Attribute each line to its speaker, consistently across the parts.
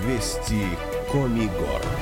Speaker 1: Вести Коми Гор.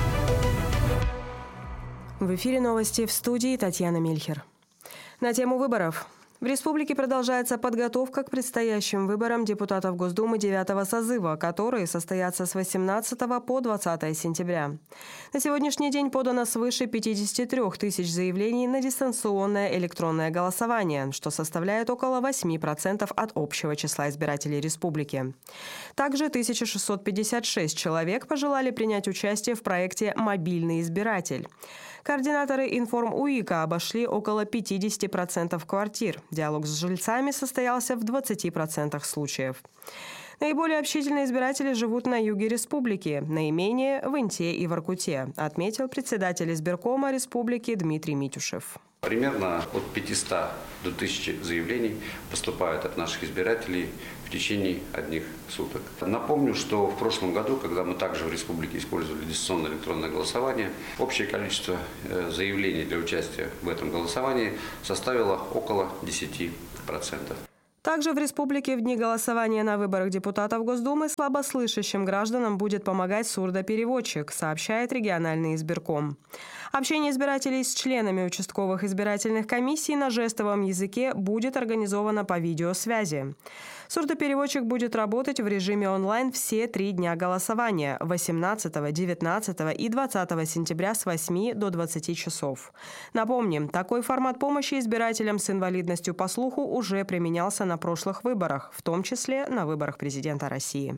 Speaker 2: В эфире новости, в студии Татьяна Мильхер. На тему выборов. В республике продолжается подготовка к предстоящим выборам депутатов Госдумы 9-го созыва, которые состоятся с 18 по 20 сентября. На сегодняшний день подано свыше 53 тысяч заявлений на дистанционное электронное голосование, что составляет около 8% от общего числа избирателей республики. Также 1656 человек пожелали принять участие в проекте «Мобильный избиратель». Координаторы Информ-УИКа обошли около 50% квартир. Диалог с жильцами состоялся в 20% случаев. Наиболее общительные избиратели живут на юге республики, наименее в Инте и Воркуте, отметил председатель избиркома республики Дмитрий Митюшев.
Speaker 3: Примерно от 500 до 1000 заявлений поступают от наших избирателей в течение одних суток. Напомню, что в прошлом году, когда мы также в республике использовали дистанционное электронное голосование, общее количество заявлений для участия в этом голосовании составило около 10%.
Speaker 2: Также в республике в дни голосования на выборах депутатов Госдумы слабослышащим гражданам будет помогать сурдопереводчик, сообщает региональный избирком. Общение избирателей с членами участковых избирательных комиссий на жестовом языке будет организовано по видеосвязи. Сурдопереводчик будет работать в режиме онлайн все 3 дня голосования – 18, 19 и 20 сентября с 8 до 20 часов. Напомним, такой формат помощи избирателям с инвалидностью по слуху уже применялся на прошлых выборах, в том числе на выборах президента России.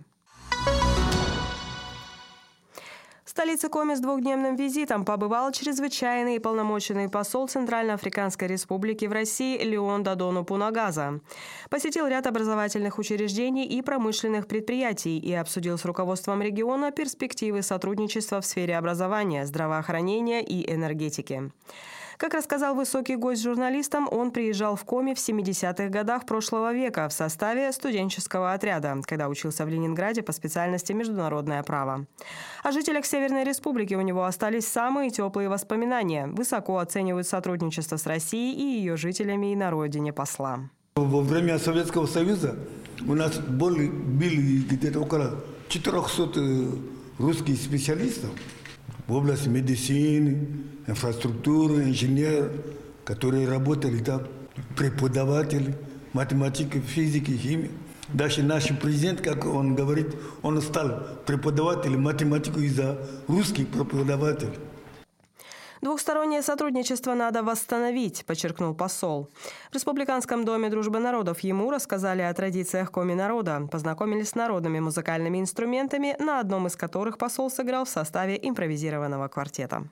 Speaker 2: В столице Коми с двухдневным визитом побывал чрезвычайный и полномоченный посол Центральноафриканской Республики в России Леон Додону Пунагаза. Посетил ряд образовательных учреждений и промышленных предприятий и обсудил с руководством региона перспективы сотрудничества в сфере образования, здравоохранения и энергетики. Как рассказал высокий гость журналистам, он приезжал в Коми в 70-х годах прошлого века в составе студенческого отряда, когда учился в Ленинграде по специальности международное право. О жителях Северной Республики у него остались самые теплые воспоминания. Высоко оценивают сотрудничество с Россией и ее жителями и на родине посла.
Speaker 4: Во время Советского Союза у нас были где-то около 400 русских специалистов в области медицины, инфраструктуры, инженеры, которые работали там, преподаватели, математики, физики, химии. Даже наш президент, как он говорит, он стал преподавателем математику из-за русских преподавателей.
Speaker 2: Двухстороннее сотрудничество надо восстановить, подчеркнул посол. В Республиканском доме дружбы народов ему рассказали о традициях коми-народа, познакомились с народными музыкальными инструментами, на одном из которых посол сыграл в составе импровизированного квартета.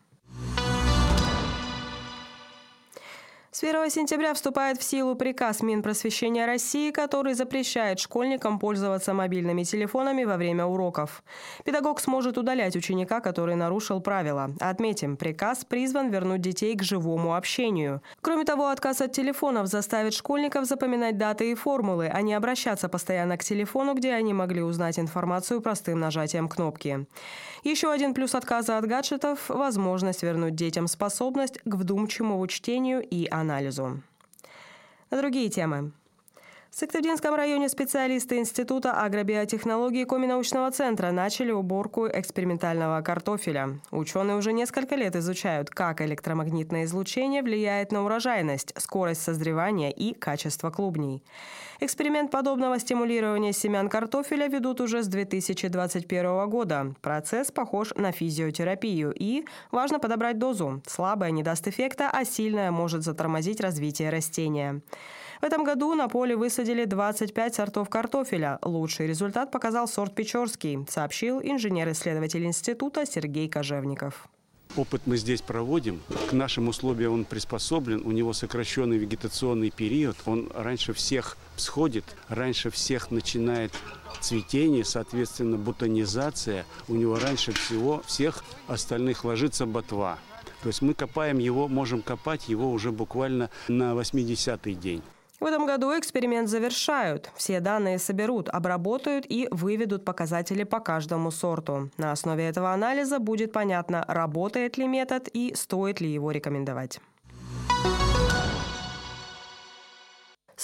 Speaker 2: С 1 сентября вступает в силу приказ Минпросвещения России, который запрещает школьникам пользоваться мобильными телефонами во время уроков. Педагог сможет удалять ученика, который нарушил правила. Отметим, приказ призван вернуть детей к живому общению. Кроме того, отказ от телефонов заставит школьников запоминать даты и формулы, а не обращаться постоянно к телефону, где они могли узнать информацию простым нажатием кнопки. Еще один плюс отказа от гаджетов – возможность вернуть детям способность к вдумчивому чтению и анализу. На другие темы. В Сыктывдинском районе специалисты Института агробиотехнологий Коми-научного центра начали уборку экспериментального картофеля. Ученые уже несколько лет изучают, как электромагнитное излучение влияет на урожайность, скорость созревания и качество клубней. Эксперимент подобного стимулирования семян картофеля ведут уже с 2021 года. Процесс похож на физиотерапию и важно подобрать дозу. Слабая не даст эффекта, а сильная может затормозить развитие растения. В этом году на поле высадили 25 сортов картофеля. Лучший результат показал сорт Печорский, сообщил инженер-исследователь института Сергей Кожевников.
Speaker 5: Опыт мы здесь проводим. К нашим условиям он приспособлен. У него сокращенный вегетационный период. Он раньше всех всходит, раньше всех начинает цветение, соответственно, бутонизация. У него раньше всех остальных ложится ботва. То есть мы копаем его, можем копать его уже буквально на 80-й день.
Speaker 2: В этом году эксперимент завершают. Все данные соберут, обработают и выведут показатели по каждому сорту. На основе этого анализа будет понятно, работает ли метод и стоит ли его рекомендовать.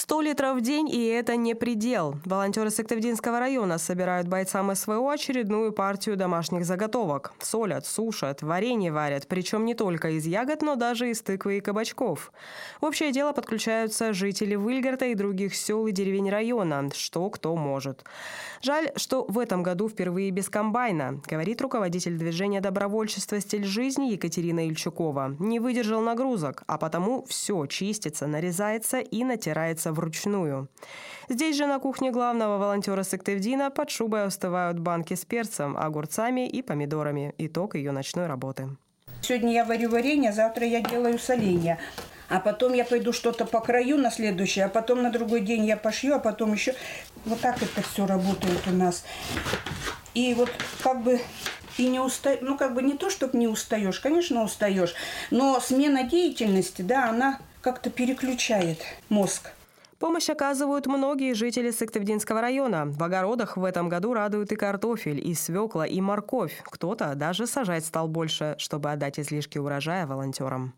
Speaker 2: 100 литров в день, и это не предел. Волонтеры Сыктывдинского района собирают бойцам СВО очередную партию домашних заготовок. Солят, сушат, варенье варят, причем не только из ягод, но даже из тыквы и кабачков. В общее дело подключаются жители Выльгарта и других сел и деревень района, что кто может. Жаль, что в этом году впервые без комбайна, говорит руководитель движения добровольчества «Стиль жизни» Екатерина Ильчукова. Не выдержал нагрузок, а потому все чистится, нарезается и натирается вручную. Здесь же на кухне главного волонтера Сыктывдина под шубой остывают банки с перцем, огурцами и помидорами. Итог ее ночной работы.
Speaker 6: Сегодня я варю варенье, завтра я делаю соленья. А потом я пойду что-то покрою на следующее, а потом на другой день я пошью, а потом еще. Вот так это все работает у нас. И вот как бы и не устаешь, ну как бы не то, чтобы не устаешь, конечно устаешь, но смена деятельности, да, она как-то переключает мозг.
Speaker 2: Помощь оказывают многие жители Сыктывдинского района. В огородах в этом году радуют и картофель, и свекла, и морковь. Кто-то даже сажать стал больше, чтобы отдать излишки урожая волонтерам.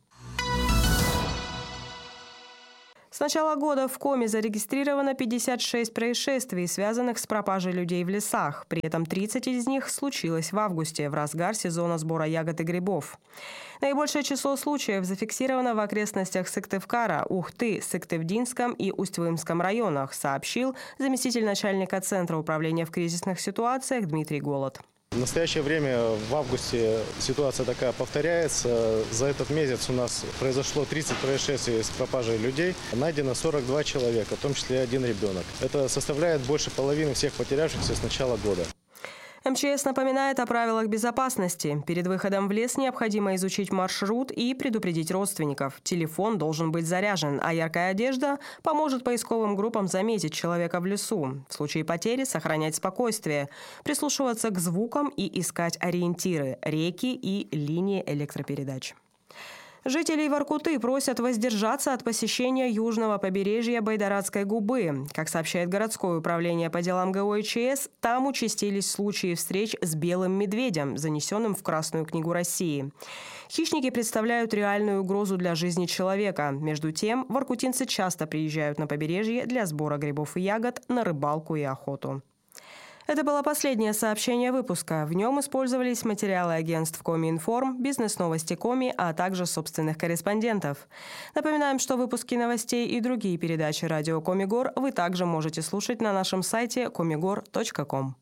Speaker 2: С начала года в Коми зарегистрировано 56 происшествий, связанных с пропажей людей в лесах. При этом 30 из них случилось в августе, в разгар сезона сбора ягод и грибов. Наибольшее число случаев зафиксировано в окрестностях Сыктывкара, Ухты, Сыктывдинском и Усть-Вымском районах, сообщил заместитель начальника Центра управления в кризисных ситуациях Дмитрий Голод.
Speaker 7: В настоящее время в августе ситуация такая повторяется. За этот месяц у нас произошло 30 происшествий с пропажей людей. Найдено 42 человека, в том числе один ребенок. Это составляет больше половины всех потерявшихся с начала года.
Speaker 2: МЧС напоминает о правилах безопасности. Перед выходом в лес необходимо изучить маршрут и предупредить родственников. Телефон должен быть заряжен, а яркая одежда поможет поисковым группам заметить человека в лесу. В случае потери сохранять спокойствие, прислушиваться к звукам и искать ориентиры – реки и линии электропередач. Жителей Воркуты просят воздержаться от посещения южного побережья Байдарадской губы. Как сообщает городское управление по делам ГО/ЧС, там участились случаи встреч с белым медведем, занесенным в Красную книгу России. Хищники представляют реальную угрозу для жизни человека. Между тем, воркутинцы часто приезжают на побережье для сбора грибов и ягод, на рыбалку и охоту. Это было последнее сообщение выпуска. В нем использовались материалы агентств Коми-Информ, бизнес-новости Коми, а также собственных корреспондентов. Напоминаем, что выпуски новостей и другие передачи радио Комигор вы также можете слушать на нашем сайте komigor.com.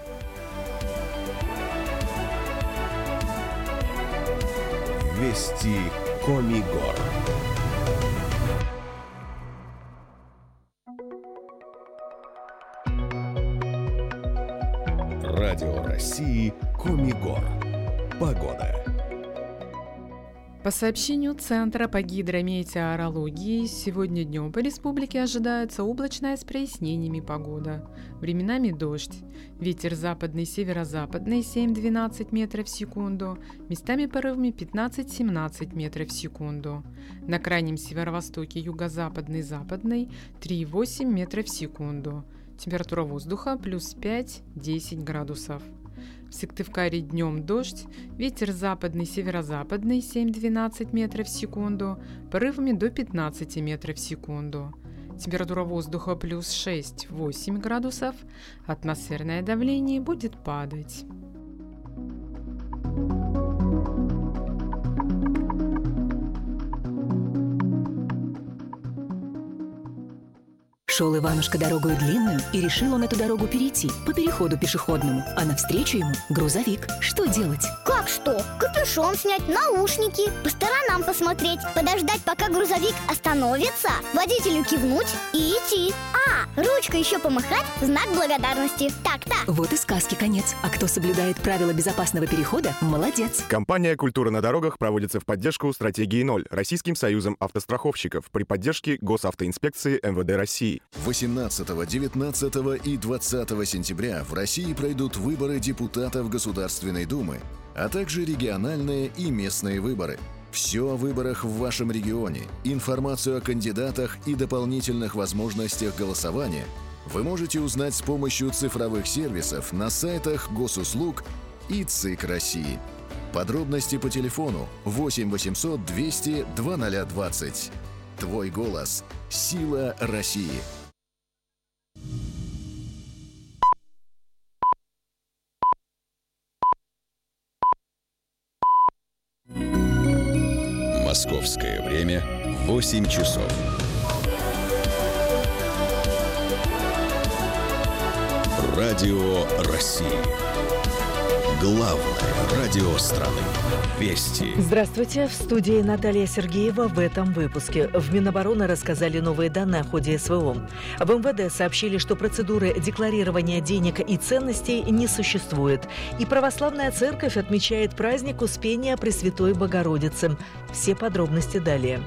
Speaker 1: Вести Комигор. Радио России Комигор. Погода.
Speaker 8: По сообщению Центра по гидрометеорологии, сегодня днем по республике ожидается облачная с прояснениями погода. Временами дождь. Ветер западный, северо-западный 7-12 метров в секунду, местами порывами 15-17 метров в секунду. На крайнем северо-востоке юго-западный, западный 3,8 метров в секунду. Температура воздуха плюс 5-10 градусов. В Сыктывкаре днем дождь, ветер западный, северо-западный 7-12 метров в секунду, порывами до 15 метров в секунду. Температура воздуха плюс 6-8 градусов, атмосферное давление будет падать.
Speaker 9: Шел Иванушка дорогою длинную, и решил он эту дорогу перейти по переходу пешеходному. А навстречу ему грузовик. Что делать?
Speaker 10: Как что? Капюшон снять, наушники, по сторонам посмотреть, подождать, пока грузовик остановится, водителю кивнуть и идти. Ручкой еще помахать в знак благодарности. Так-то.
Speaker 9: Вот и сказки конец. А кто соблюдает правила безопасного перехода, молодец.
Speaker 11: Компания «Культура на дорогах» проводится в поддержку стратегии 0 Российским союзом автостраховщиков при поддержке Госавтоинспекции МВД России.
Speaker 12: 18, 19 и 20 сентября в России пройдут выборы депутатов Государственной Думы, а также региональные и местные выборы. Все о выборах в вашем регионе, информацию о кандидатах и дополнительных возможностях голосования вы можете узнать с помощью цифровых сервисов на сайтах Госуслуг и ЦИК России. Подробности по телефону 8 800 200 2020. Твой голос. Сила России.
Speaker 1: Московское время 8 часов. Радио России. Главное радио страны. Вести.
Speaker 13: Здравствуйте. В студии Наталья Сергеева. В этом выпуске в Минобороны рассказали новые данные о ходе СВО. В МВД сообщили, что процедуры декларирования денег и ценностей не существует. И Православная Церковь отмечает праздник Успения Пресвятой Богородицы. Все подробности далее.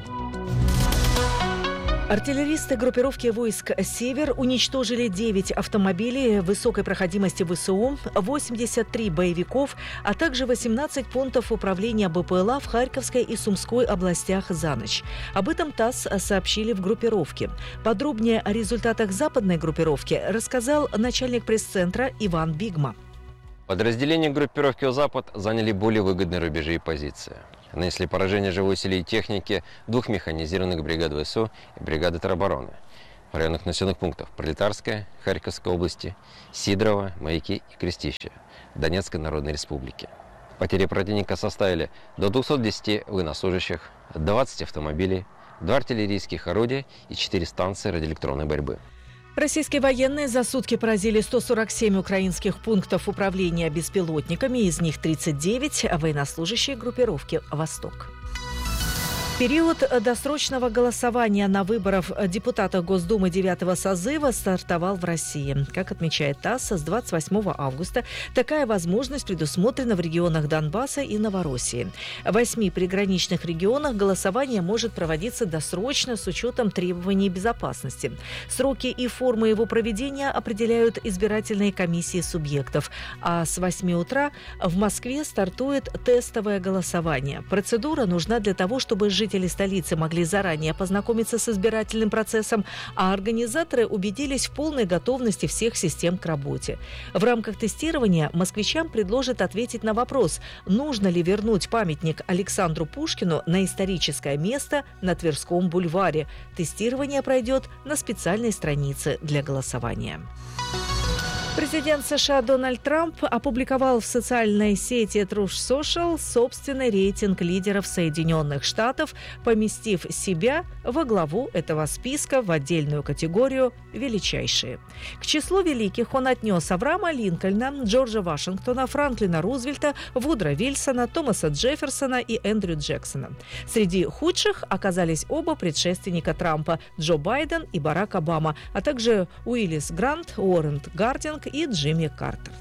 Speaker 13: Артиллеристы группировки войск «Север» уничтожили 9 автомобилей высокой проходимости ВСУ, 83 боевиков, а также 18 пунктов управления БПЛА в Харьковской и Сумской областях за ночь. Об этом ТАСС сообщили в группировке. Подробнее о результатах западной группировки рассказал начальник пресс-центра Иван Бигма.
Speaker 14: Подразделения группировки «Запад» заняли более выгодные рубежи и позиции. Нанесли поражение живой силе и технике 2 механизированных бригад ВСУ и бригады теробороны в районах населенных пунктов Пролетарская, Харьковской области, Сидорово, Маяки и Крестище Донецкой Народной Республики. Потери противника составили до 210 военнослужащих, 20 автомобилей, 2 артиллерийских орудия и 4 станции радиоэлектронной борьбы.
Speaker 13: Российские военные за сутки поразили 147 украинских пунктов управления беспилотниками, из них 39 военнослужащие группировки «Восток». Период досрочного голосования на выборах депутатов Госдумы 9-го созыва стартовал в России. Как отмечает ТАСС, с 28 августа такая возможность предусмотрена в регионах Донбасса и Новороссии. В 8 приграничных регионах голосование может проводиться досрочно с учетом требований безопасности. Сроки и формы его проведения определяют избирательные комиссии субъектов. А с 8 утра в Москве стартует тестовое голосование. Процедура нужна для того, чтобы жители столицы могли заранее познакомиться с избирательным процессом, а организаторы убедились в полной готовности всех систем к работе. В рамках тестирования москвичам предложат ответить на вопрос, нужно ли вернуть памятник Александру Пушкину на историческое место на Тверском бульваре. Тестирование пройдет на специальной странице для голосования. Президент США Дональд Трамп опубликовал в социальной сети Truth Social собственный рейтинг лидеров Соединенных Штатов, поместив себя во главу этого списка в отдельную категорию «Величайшие». К числу великих он отнес Авраама Линкольна, Джорджа Вашингтона, Франклина Рузвельта, Вудро Вильсона, Томаса Джефферсона и Эндрю Джексона. Среди худших оказались оба предшественника Трампа – Джо Байден и Барак Обама, а также Уиллис Грант, Уоррен Гардинг и Джимми Картер.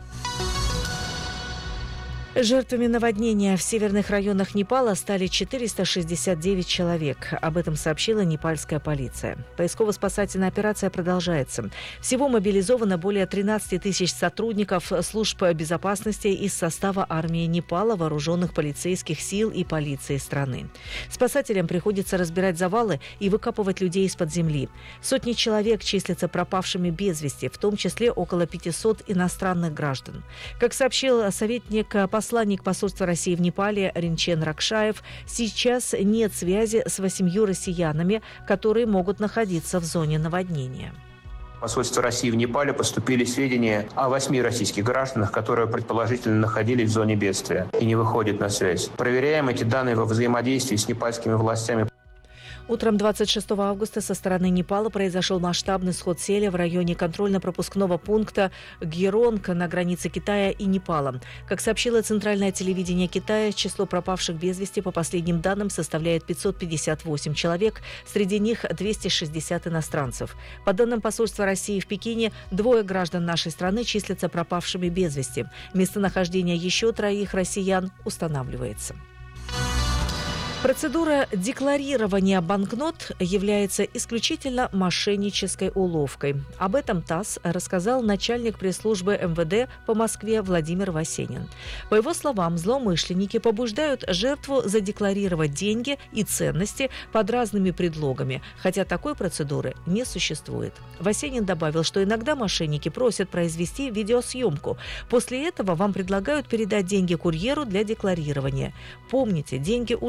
Speaker 13: Жертвами наводнения в северных районах Непала стали 469 человек. Об этом сообщила непальская полиция. Поисково-спасательная операция продолжается. Всего мобилизовано более 13 тысяч сотрудников служб безопасности из состава армии Непала, вооруженных полицейских сил и полиции страны. Спасателям приходится разбирать завалы и выкапывать людей из-под земли. Сотни человек числятся пропавшими без вести, в том числе около 500 иностранных граждан. Как сообщил посланник посольства России в Непале Ринчен Ракшаев, сейчас нет связи с 8 россиянами, которые могут находиться в зоне наводнения.
Speaker 15: Посольство России в Непале поступили сведения о 8 российских гражданах, которые предположительно находились в зоне бедствия и не выходят на связь. Проверяем эти данные во взаимодействии с непальскими властями.
Speaker 13: Утром 26 августа со стороны Непала произошел масштабный сход селя в районе контрольно-пропускного пункта Геронг на границе Китая и Непала. Как сообщило центральное телевидение Китая, число пропавших без вести по последним данным составляет 558 человек, среди них 260 иностранцев. По данным посольства России в Пекине, 2 граждан нашей страны числятся пропавшими без вести. Местонахождение еще 3 россиян устанавливается. Процедура декларирования банкнот является исключительно мошеннической уловкой. Об этом ТАСС рассказал начальник пресс-службы МВД по Москве Владимир Васенин. По его словам, злоумышленники побуждают жертву задекларировать деньги и ценности под разными предлогами, хотя такой процедуры не существует. Васенин добавил, что иногда мошенники просят произвести видеосъемку. После этого вам предлагают передать деньги курьеру для декларирования. Помните, деньги уже находятся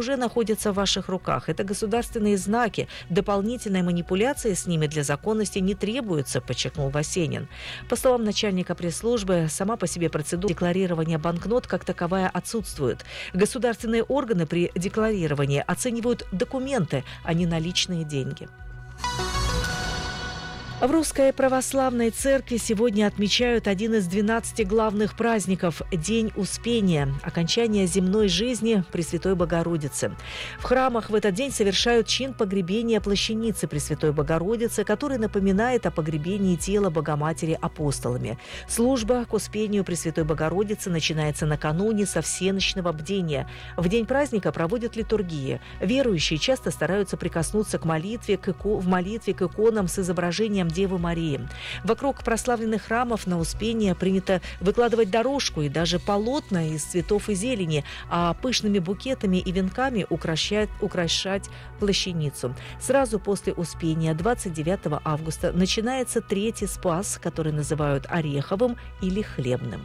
Speaker 13: находятся в ваших руках. Это государственные знаки. Дополнительная манипуляция с ними для законности не требуется, подчеркнул Васенин. По словам начальника пресс-службы, сама по себе процедура декларирования банкнот как таковая отсутствует. Государственные органы при декларировании оценивают документы, а не наличные деньги. В Русской Православной Церкви сегодня отмечают один из 12 главных праздников – День Успения, окончание земной жизни Пресвятой Богородицы. В храмах в этот день совершают чин погребения плащаницы Пресвятой Богородицы, который напоминает о погребении тела Богоматери апостолами. Служба к Успению Пресвятой Богородицы начинается накануне со всеночного бдения. В день праздника проводят литургии. Верующие часто стараются прикоснуться к молитве, в молитве к иконам с изображением Девы Марии. Вокруг прославленных храмов на Успение принято выкладывать дорожку и даже полотна из цветов и зелени, а пышными букетами и венками украшать плащаницу. Сразу после Успения, 29 августа, начинается третий Спас, который называют Ореховым или Хлебным.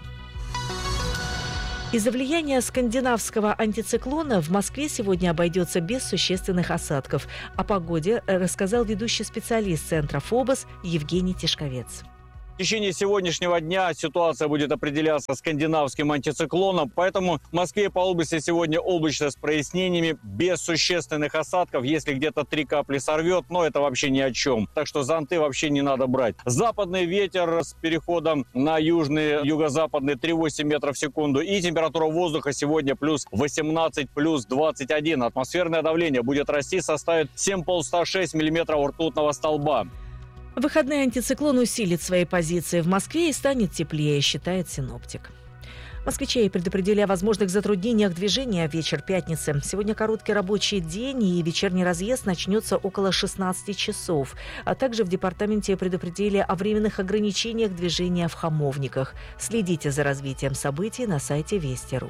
Speaker 13: Из-за влияния скандинавского антициклона в Москве сегодня обойдется без существенных осадков. О погоде рассказал ведущий специалист Центра ФОБОС Евгений Тишковец.
Speaker 16: В течение сегодняшнего дня ситуация будет определяться скандинавским антициклоном, поэтому в Москве и по области сегодня облачно с прояснениями, без существенных осадков. Если где-то 3 капли сорвет, но это вообще ни о чем. Так что зонты вообще не надо брать. Западный ветер с переходом на южный, юго-западный 3,8 метров в секунду. И температура воздуха сегодня плюс 18, плюс 21. Атмосферное давление будет расти, составит 7,106 миллиметров ртутного столба.
Speaker 13: В выходные антициклон усилит свои позиции в Москве и станет теплее, считает синоптик. Москвичей предупредили о возможных затруднениях движения в вечер пятницы. Сегодня короткий рабочий день и вечерний разъезд начнется около 16 часов. А также в департаменте предупредили о временных ограничениях движения в Хамовниках. Следите за развитием событий на сайте Вести.ру.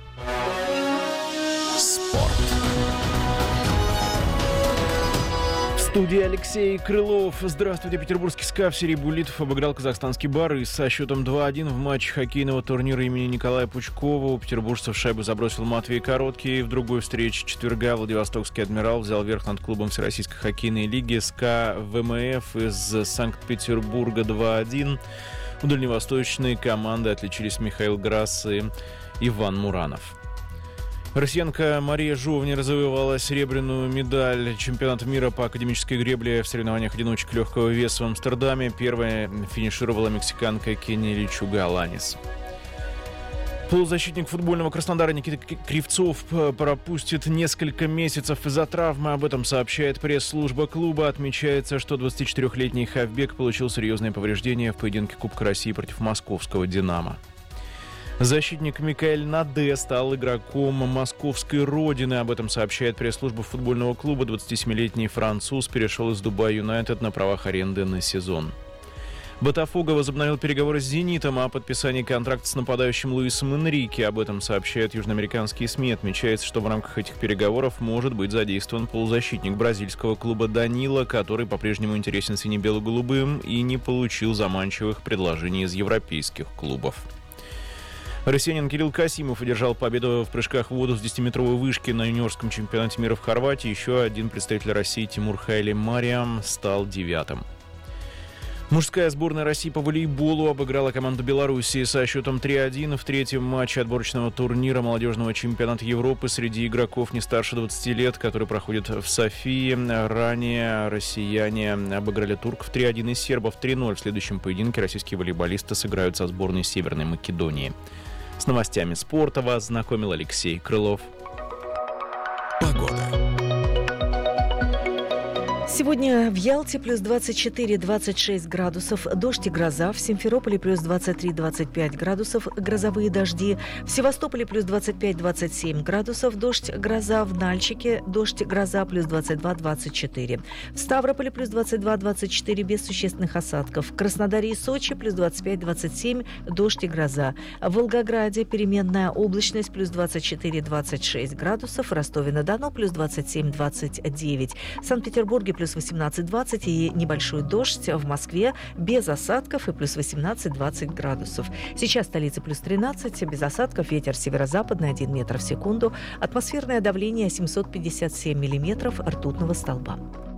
Speaker 1: Спорт.
Speaker 17: В студии Алексей Крылов. Здравствуйте. Петербургский СКА в серии буллитов обыграл казахстанский «Барыс» со счетом 2-1 в матче хоккейного турнира имени Николая Пучкова. У петербуржцев шайбу забросил Матвей Короткий. В другой встрече четверга Владивостокский «Адмирал» взял верх над клубом Всероссийской хоккейной лиги СКА ВМФ из Санкт-Петербурга 2-1. У дальневосточной команды отличились Михаил Грасс и Иван Муранов. Россиянка Мария Жовнер завоевала серебряную медаль чемпионата мира по академической гребле в соревнованиях одиночек легкого веса в Амстердаме. Первая финишировала мексиканка Кенни Личуга Аланис. Полузащитник футбольного Краснодара Никита Кривцов пропустит несколько месяцев из-за травмы. Об этом сообщает пресс-служба клуба. Отмечается, что 24-летний хавбек получил серьезные повреждения в поединке Кубка России против московского «Динамо». Защитник Микаэль Наде стал игроком московской родины. Об этом сообщает пресс-служба футбольного клуба. 27-летний француз перешел из Дубай Юнайтед на правах аренды на сезон. Ботафого возобновил переговоры с «Зенитом» о подписании контракта с нападающим Луисом Энрике. Об этом сообщают южноамериканские СМИ. Отмечается, что в рамках этих переговоров может быть задействован полузащитник бразильского клуба Данила, который по-прежнему интересен сине-бело-голубым и не получил заманчивых предложений из европейских клубов. Россиянин Кирилл Касимов одержал победу в прыжках в воду с 10-метровой вышки на юниорском чемпионате мира в Хорватии. Еще один представитель России Тимур Хайли Мариам стал 9-м. Мужская сборная России по волейболу обыграла команду Белоруссии со счетом 3-1 в третьем матче отборочного турнира молодежного чемпионата Европы среди игроков не старше 20 лет, который проходит в Софии. Ранее россияне обыграли турков 3-1 и сербов 3-0. В следующем поединке российские волейболисты сыграют со сборной Северной Македонии. С новостями спорта вас знакомил Алексей Крылов.
Speaker 1: Погода.
Speaker 13: Сегодня в Ялте плюс 24-26 градусов, дождь и гроза. В Симферополе плюс 23-25 градусов, грозовые дожди. В Севастополе плюс 25-27 градусов, дождь, гроза. В Нальчике дождь, гроза плюс 22-24. В Ставрополе плюс 22-24 без существенных осадков. В Краснодаре и Сочи плюс 25-27, дождь и гроза. В Волгограде переменная облачность плюс 24-26 градусов. В Ростове-на-Дону плюс 27-29. В Санкт-Петербурге плюс плюс 18-20 и небольшой дождь. В Москве без осадков и плюс 18-20 градусов. Сейчас в столице плюс 13, без осадков, ветер северо-западный 1 метр в секунду, атмосферное давление 757 миллиметров ртутного столба.